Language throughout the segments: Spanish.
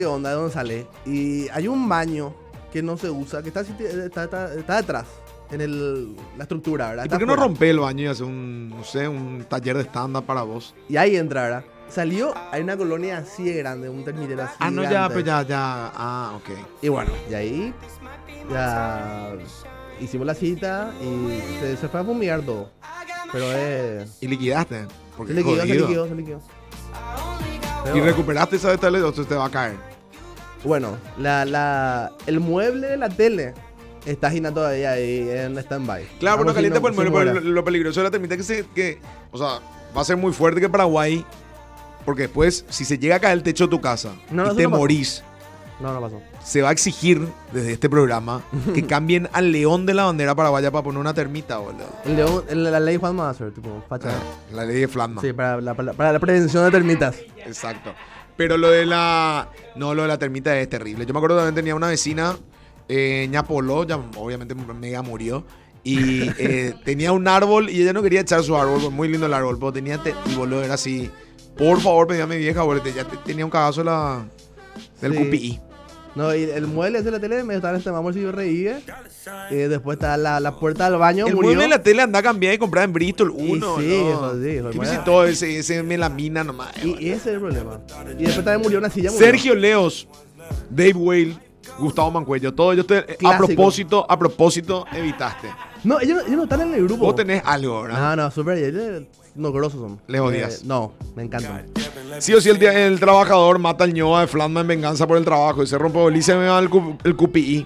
qué onda, de dónde sale. Y hay un baño que no se usa, que está detrás, en la estructura, ¿verdad? ¿Y Está por qué no afuera. rompe el baño y hace no sé, un taller de stand-up para vos? Y ahí entra, ¿verdad? Salió, hay una colonia así de grande, un termitero así No, gigante. pues ya. Ok. Y bueno, y ahí ya hicimos la cita y se fue a fumigar todo. Pero ¿Y liquidaste? Porque se liquidó. ¿Y Pero, recuperaste esa de tele o se te va a caer? bueno, el mueble de la tele está girando todavía ahí en stand-by. Claro, pero no Vamos, caliente si por el se mueble, muera. pero lo peligroso de la termita es o sea, va a ser muy fuerte que Paraguay, porque después, si se llega a caer el techo de tu casa No, y eso te no pasó. morís, No pasó. se va a exigir desde este programa que cambien al león de la bandera paraguaya para poner una termita, boludo. El león, la ley Juan Mazer, tipo, facha. La ley de Flandma. Sí, para la prevención de termitas. Exacto. Pero lo de la termita es terrible. Yo me acuerdo también tenía una vecina, Ñapoló, ya obviamente mega murió. Y tenía un árbol y ella no quería echar su árbol, muy lindo el árbol, pero y boludo, era así. Por favor, pedí a mi vieja, boludo, ya tenía un cagazo del Sí. QPI. No, y el mueble ese de la tele me estaba en este mamor si yo reír. Después está la puerta del baño. El murió. mueble de la tele anda a cambiar y comprar en Bristol Y uno. sí, eso sí, eso ¿Qué es visitó ese melamina nomás? Y ese es el problema. Y después también murió una silla. murió. Sergio Leos, Dave Whale, Gustavo Mancuello, todos ellos Clásico. a propósito evitaste. No, ellos no están en el grupo. Vos tenés algo, ¿verdad? No, súper. Ellos no grosos son. Les odias. No, me encantan. Sí o sí, el trabajador mata al ñoa de Flandma en venganza por el trabajo. Y se rompe y se me va el QPI.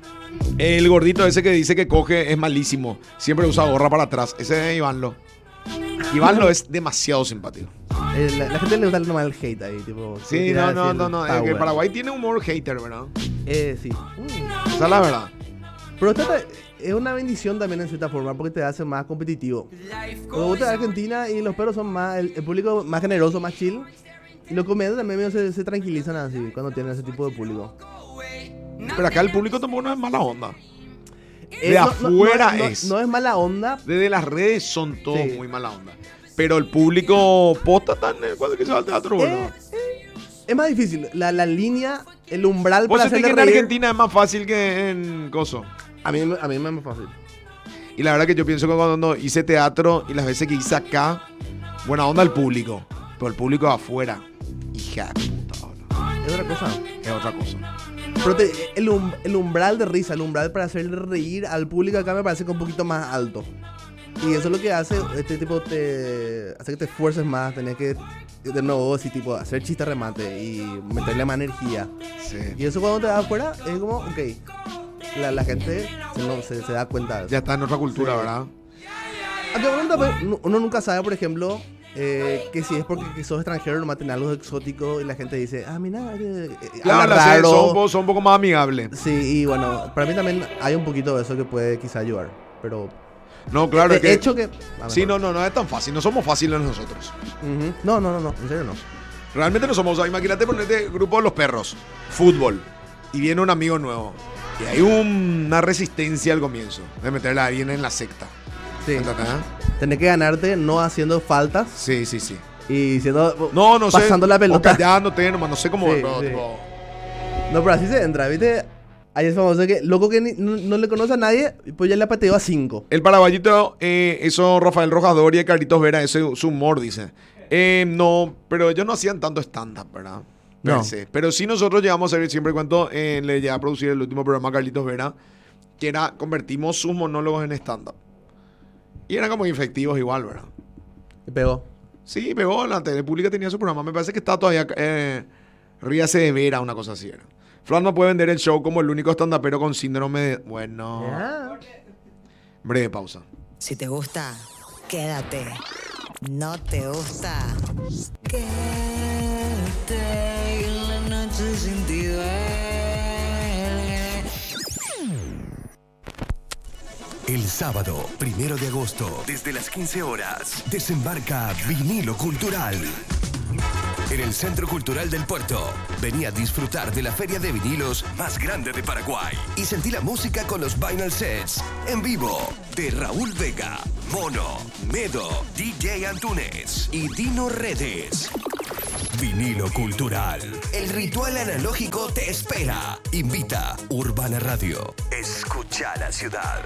El gordito ese que dice que coge es malísimo. Siempre usa gorra para atrás. Ese es Ivanlo. Ivanlo es demasiado simpático. La gente le gusta nomás el hate ahí. Tipo, Sí, tirar no. así el Es que power. Paraguay tiene humor hater, ¿verdad? Sí. Esa es la verdad. Pero es una bendición también en cierta forma porque te hace más competitivo. Cuando vos te vas a Argentina y los perros son más, el público más generoso, más chill. Y los comediantes también medio se tranquilizan así cuando tienen ese tipo de público. Pero acá el público tampoco no es mala onda. De No, afuera no es. No es mala onda. Desde las redes son todos Sí. muy mala onda. Pero el público posta está en el cuadro que se va al teatro, boludo. Es más difícil. La línea, el umbral Vos para sentís hacerle que en reír. Argentina es más fácil que en Coso. A mí me es más fácil. Y la verdad que yo pienso que cuando hice teatro y las veces que hice acá, buena onda el público. Pero el público de afuera, hija de puta, boludo. Es otra cosa. Es otra cosa. Pero el umbral de risa, el umbral para hacerle reír al público acá me parece que es un poquito más alto. Y eso es lo que hace, este tipo hace que te esfuerces más, tenés que, de nuevo, así tipo, hacer chiste remate y meterle más energía. Sí. Y eso cuando te vas afuera es como, ok, la gente se da cuenta de eso. Ya está en otra cultura, Sí. ¿verdad? Aunque uno nunca sabe, por ejemplo, que si es porque que sos extranjero nomás tenés algo exótico y la gente dice, mira, Claro, habla las series raro. son un poco más amigables. Sí, y bueno, para mí también hay un poquito de eso que puede quizá ayudar. Pero No, claro, es de que. hecho que... Sí, no es tan fácil. No somos fáciles nosotros. Ujú. No, en serio no. Realmente no somos. O sea, imagínate ponerte grupo de los perros, fútbol, y viene un amigo nuevo. Y hay una resistencia al comienzo de meterla a alguien en la secta. Sí. ¿Entendés? Tenés que ganarte no haciendo faltas Sí. y siendo... No sé. Pasando la pelota. O callándote, nomás, no sé cómo. Sí, pero, sí. tipo, No, pero así se entra, ¿viste? Ahí es famoso que loco que no le conoce a nadie, pues ya le pateó a 5. el paraguayito, eso Rafael Rojas Doria y Carlitos Vera, ese es su humor, dice. No, pero ellos no hacían tanto stand-up, ¿verdad? Per No. se. Pero sí nosotros llegamos a hacer, siempre cuento, le llegué a producir el último programa a Carlitos Vera, que era, convertimos sus monólogos en stand-up. Y eran como efectivos igual, ¿verdad? Me pegó. Sí, pegó, la tele pública tenía su programa. Me parece que está todavía Ríase de Vera, una cosa así era. Flandma puede vender el show como el único stand-upero con síndrome de... Bueno, Ya. breve pausa. Si te gusta, quédate. No te gusta, quédate. En la noche sin ti duele. El sábado, 1 de agosto, desde las 15 horas, desembarca Vinilo Cultural. En el Centro Cultural del Puerto, vení a disfrutar de la feria de vinilos más grande de Paraguay y sentí la música con los Vinyl Sets en vivo de Raúl Vega, Mono, Medo, DJ Antunes y Dino Redes. Vinilo Cultural. El ritual analógico te espera. Invita Urbana Radio. Escucha la ciudad.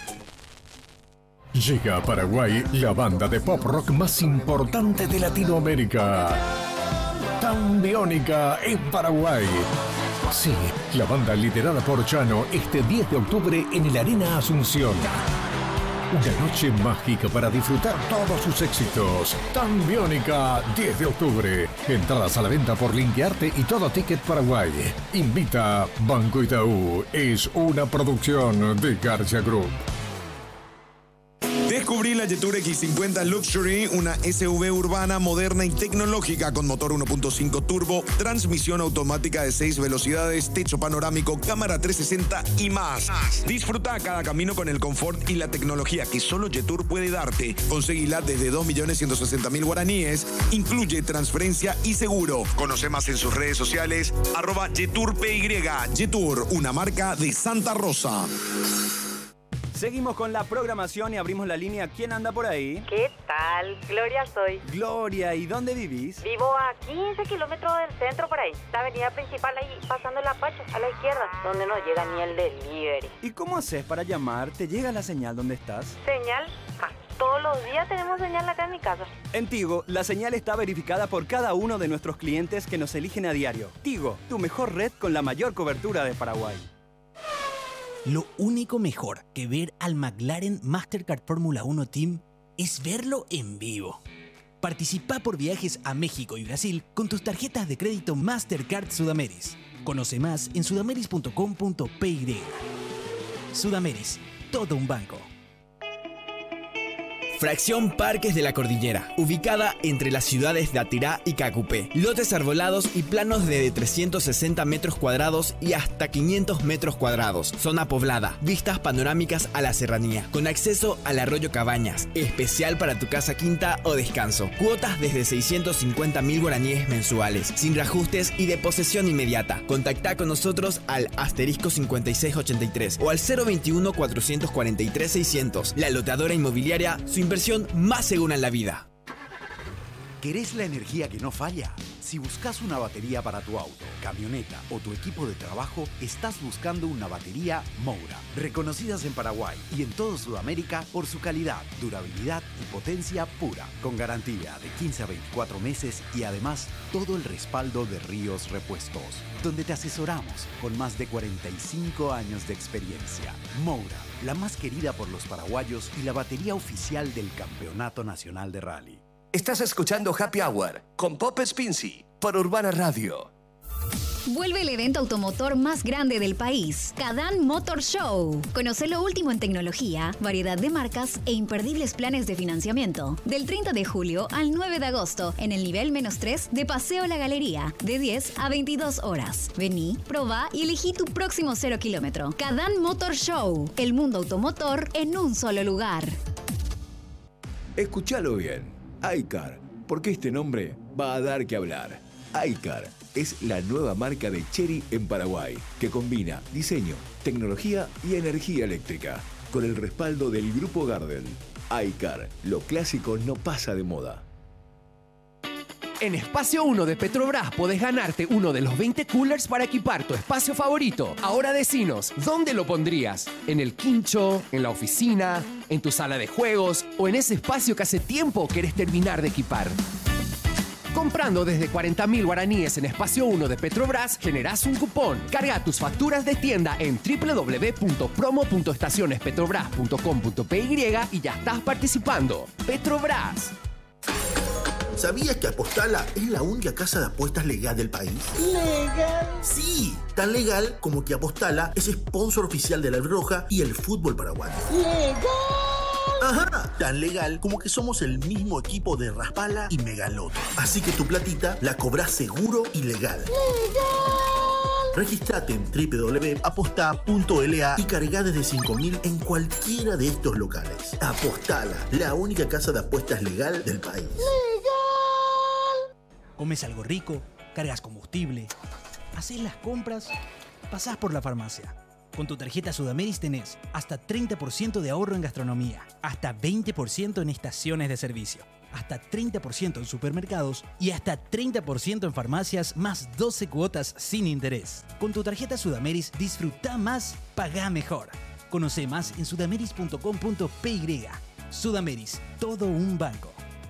Llega a Paraguay la banda de pop rock más importante de Latinoamérica. Tambiónica en Paraguay. Sí, la banda liderada por Chano este 10 de octubre en el Arena Asunción. Una noche mágica para disfrutar todos sus éxitos. Tambiónica, 10 de octubre. Entradas a la venta por Linkearte y Todo Ticket Paraguay. Invita Banco Itaú. Es una producción de García Group. Descubrí la Jetour X50 Luxury, una SUV urbana, moderna y tecnológica con motor 1.5 turbo, transmisión automática de 6 velocidades, techo panorámico, cámara 360 y más. Disfruta cada camino con el confort y la tecnología que solo Jetour puede darte. Conseguila desde 2.160.000 guaraníes. Incluye transferencia y seguro. Conoce más en sus redes sociales, @JetourPY. Jetour, una marca de Santa Rosa. Seguimos con la programación y abrimos la línea. ¿Quién anda por ahí? ¿Qué tal? Gloria soy. Gloria, ¿y dónde vivís? Vivo a 15 kilómetros del centro por ahí. La avenida principal ahí, pasando el Apache, a la izquierda, donde no llega ni el delivery. ¿Y cómo haces para llamar? ¿Te llega la señal donde estás? ¿Señal? Todos los días tenemos señal acá en mi casa. En Tigo, la señal está verificada por cada uno de nuestros clientes que nos eligen a diario. Tigo, tu mejor red con la mayor cobertura de Paraguay. Lo único mejor que ver al McLaren Mastercard Fórmula 1 Team es verlo en vivo. Participa por viajes a México y Brasil con tus tarjetas de crédito Mastercard Sudameris. Conoce más en sudameris.com.py. Sudameris, todo un banco. Fracción Parques de la Cordillera, ubicada entre las ciudades de Atirá y Cacupé. Lotes arbolados y planos de 360 metros cuadrados y hasta 500 metros cuadrados. Zona poblada, vistas panorámicas a la serranía, con acceso al arroyo Cabañas, especial para tu casa quinta o descanso. Cuotas desde 650.000 guaraníes mensuales, sin reajustes y de posesión inmediata. Contactá con nosotros al *5683 o al 021 443 600. La loteadora inmobiliaria, su inversión más segura en la vida. ¿Querés la energía que no falla? Si buscas una batería para tu auto, camioneta o tu equipo de trabajo, estás buscando una batería Moura. Reconocidas en Paraguay y en toda Sudamérica por su calidad, durabilidad y potencia pura. Con garantía de 15 a 24 meses y además todo el respaldo de Ríos Repuestos, donde te asesoramos con más de 45 años de experiencia. Moura, la más querida por los paraguayos y la batería oficial del Campeonato Nacional de Rally. Estás escuchando Happy Hour con Pop Spincy por Urbana Radio. Vuelve el evento automotor más grande del país, Cadán Motor Show. Conoce lo último en tecnología, variedad de marcas e imperdibles planes de financiamiento. Del 30 de julio al 9 de agosto, en el nivel -3 de Paseo La Galería, de 10 a 22 horas. Vení, probá y elegí tu próximo 0 kilómetro. Cadán Motor Show, el mundo automotor en un solo lugar. Escúchalo bien. iCar, porque este nombre va a dar que hablar. iCar es la nueva marca de Chery en Paraguay, que combina diseño, tecnología y energía eléctrica, con el respaldo del Grupo Garden. iCar, lo clásico no pasa de moda. En Espacio 1 de Petrobras podés ganarte uno de los 20 coolers para equipar tu espacio favorito. Ahora decinos, ¿dónde lo pondrías? ¿En el quincho? ¿En la oficina? ¿En tu sala de juegos? ¿O en ese espacio que hace tiempo querés terminar de equipar? Comprando desde 40.000 guaraníes en Espacio 1 de Petrobras, generás un cupón. Carga tus facturas de tienda en www.promo.estacionespetrobras.com.py y ya estás participando. Petrobras. ¿Sabías que Apostala es la única casa de apuestas legal del país? ¿Legal? Sí, tan legal como que Apostala es sponsor oficial de la Roja y el fútbol paraguayo. ¡Legal! Ajá, tan legal como que somos el mismo equipo de Raspala y Megaloto. Así que tu platita la cobrás seguro y legal. ¡Legal! Registrate en www.aposta.la y cargá desde 5.000 en cualquiera de estos locales. Apostala, la única casa de apuestas legal del país. ¡Legal! Comes algo rico, cargas combustible, haces las compras, pasás por la farmacia. Con tu tarjeta Sudameris tenés hasta 30% de ahorro en gastronomía, hasta 20% en estaciones de servicio. hasta 30% en supermercados y hasta 30% en farmacias, más 12 cuotas sin interés. Con tu tarjeta Sudameris disfruta más, pagá mejor. Conoce más en sudameris.com.py. Sudameris, todo un banco.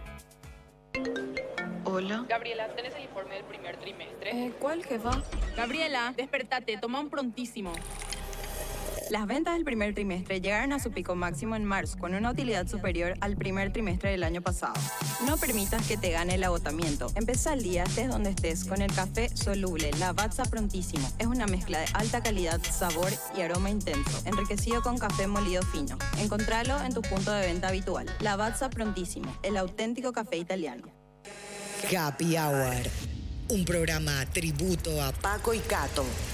Hola. Gabriela, ¿tenés el informe del primer trimestre? ¿Cuál, jefa? Gabriela, despertate, toma un prontísimo. Las ventas del primer trimestre llegaron a su pico máximo en marzo, con una utilidad superior al primer trimestre del año pasado. No permitas que te gane el agotamiento. Empezá el día, estés donde estés, con el café soluble Lavazza Prontísimo. Es una mezcla de alta calidad, sabor y aroma intenso, enriquecido con café molido fino. Encontralo en tu punto de venta habitual. Lavazza Prontísimo, el auténtico café italiano. Happy Hour, un programa tributo a Paco y Cato.